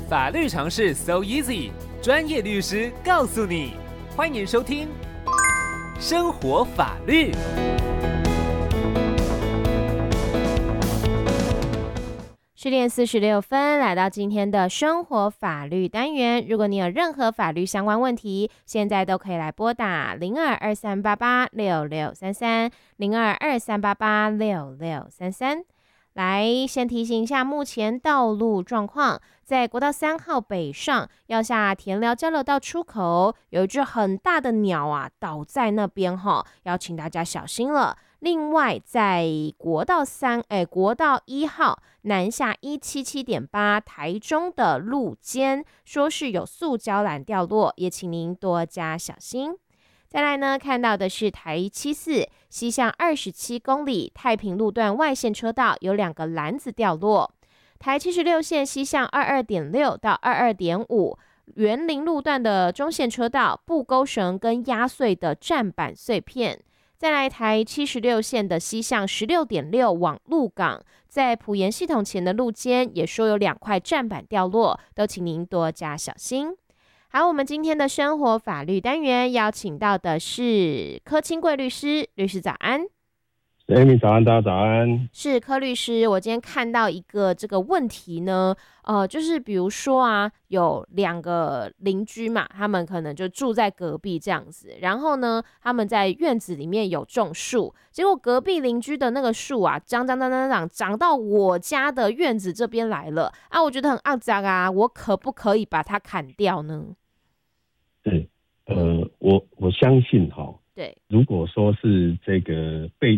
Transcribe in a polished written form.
法律常识 so easy， 专业律师告诉你。欢迎收听生活法律。 10:46，来到今天的生活法律单元。如果你有任何法律相关问题，现在都可以来拨打0223886633 0223886633。来，先提醒一下目前道路状况。在国道3号北上要下田寮交流道出口，有一只很大的鸟啊倒在那边要请大家小心了。另外，在国道1号南下177.8台中的路肩，说是有塑胶篮掉落，也请您多加小心。再来呢，看到的是台74西向27公里太平路段外线车道有2个篮子掉落。台76线西向22.6到22.5园林路段的中线车道布钩绳跟压碎的站板碎片。再来台76线的西向16.6往鹿港，在埔盐系统前的路肩也说有2块站板掉落，都请您多加小心。好，我们今天的生活法律单元邀请到的是柯清贵律师，律师早安。 Amy 早安，大家早安。 是柯律师，我今天看到一个这个问题呢，就是比如说啊，有2个邻居嘛，他们可能就住在隔壁这样子，然后呢，他们在院子里面有种树，结果隔壁邻居的那个树啊，长到我家的院子这边来了啊，我觉得很肮脏啊，我可不可以把它砍掉呢？ 对，我相信对， 如果说是这个被